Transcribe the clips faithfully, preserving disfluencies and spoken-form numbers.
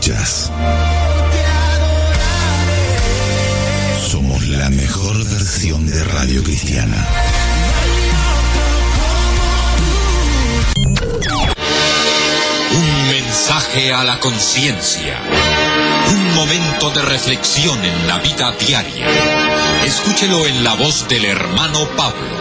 escuchas. Somos la mejor versión de Radio Cristiana. Un mensaje a la conciencia. Un momento de reflexión en la vida diaria. Escúchelo en la voz del hermano Pablo.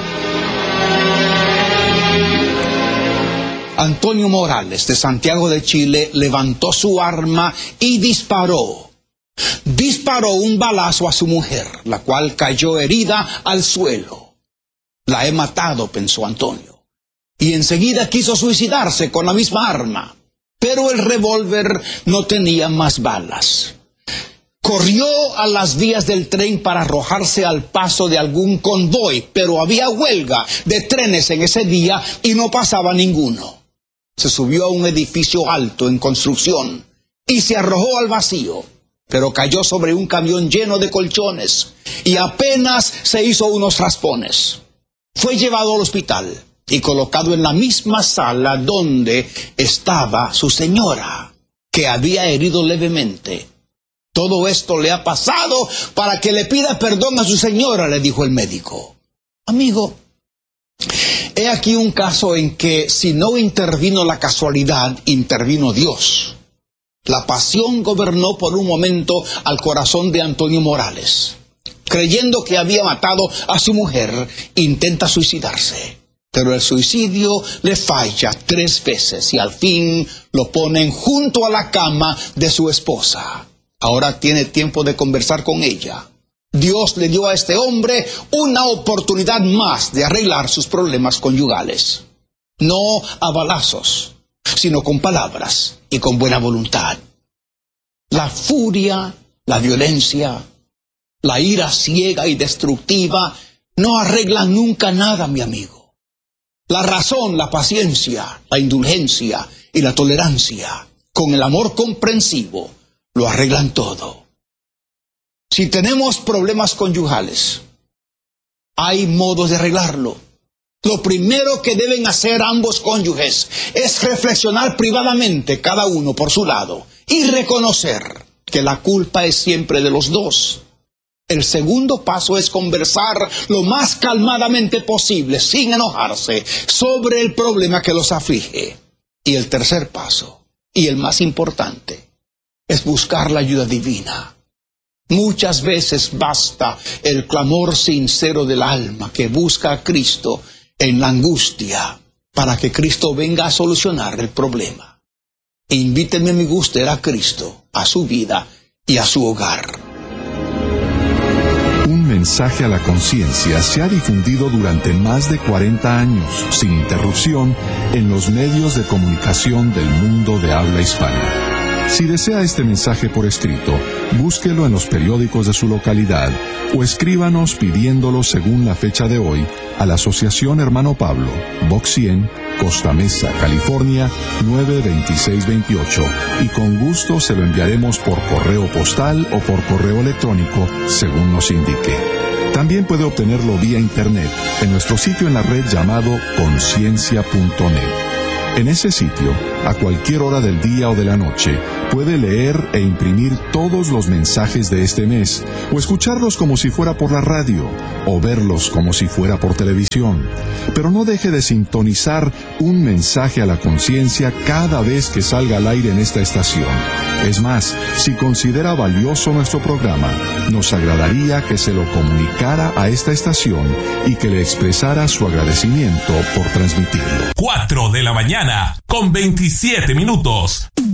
Antonio Morales, de Santiago de Chile, levantó su arma y disparó. Disparó un balazo a su mujer, la cual cayó herida al suelo. La he matado, pensó Antonio, y enseguida quiso suicidarse con la misma arma, pero el revólver no tenía más balas. Corrió a las vías del tren para arrojarse al paso de algún convoy, pero había huelga de trenes en ese día y no pasaba ninguno. Se subió a un edificio alto en construcción y se arrojó al vacío, pero cayó sobre un camión lleno de colchones y apenas se hizo unos raspones. Fue llevado al hospital y colocado en la misma sala donde estaba su señora, que había herido levemente. Todo esto le ha pasado para que le pida perdón a su señora, le dijo el médico. Amigo, he aquí un caso en que si no intervino la casualidad, intervino Dios. La pasión gobernó por un momento al corazón de Antonio Morales. Creyendo que había matado a su mujer, intenta suicidarse. Pero el suicidio le falla tres veces y al fin lo ponen junto a la cama de su esposa. Ahora tiene tiempo de conversar con ella. Dios le dio a este hombre una oportunidad más de arreglar sus problemas conyugales. No a balazos, sino con palabras y con buena voluntad. La furia, la violencia, la ira ciega y destructiva no arreglan nunca nada, mi amigo. La razón, la paciencia, la indulgencia y la tolerancia, con el amor comprensivo, lo arreglan todo. Si tenemos problemas conyugales, hay modos de arreglarlo. Lo primero que deben hacer ambos cónyuges es reflexionar privadamente, cada uno por su lado, y reconocer que la culpa es siempre de los dos. El segundo paso es conversar lo más calmadamente posible, sin enojarse, sobre el problema que los aflige. Y el tercer paso, y el más importante, es buscar la ayuda divina. Muchas veces basta el clamor sincero del alma que busca a Cristo en la angustia para que Cristo venga a solucionar el problema. Invítenme, mi gusto, a Cristo, a su vida y a su hogar. Un mensaje a la conciencia se ha difundido durante más de cuarenta años, sin interrupción, en los medios de comunicación del mundo de habla hispana. Si desea este mensaje por escrito, búsquelo en los periódicos de su localidad o escríbanos pidiéndolo según la fecha de hoy a la Asociación Hermano Pablo, Box cien, Costa Mesa, California, nueve dos seis dos ocho, y con gusto se lo enviaremos por correo postal o por correo electrónico, según nos indique. También puede obtenerlo vía internet en nuestro sitio en la red llamado conciencia punto net. En ese sitio, a cualquier hora del día o de la noche, puede leer e imprimir todos los mensajes de este mes, o escucharlos como si fuera por la radio, o verlos como si fuera por televisión. Pero no deje de sintonizar un mensaje a la conciencia cada vez que salga al aire en esta estación. Es más, si considera valioso nuestro programa, nos agradaría que se lo comunicara a esta estación y que le expresara su agradecimiento por transmitirlo. cuatro de la mañana, con veintisiete minutos.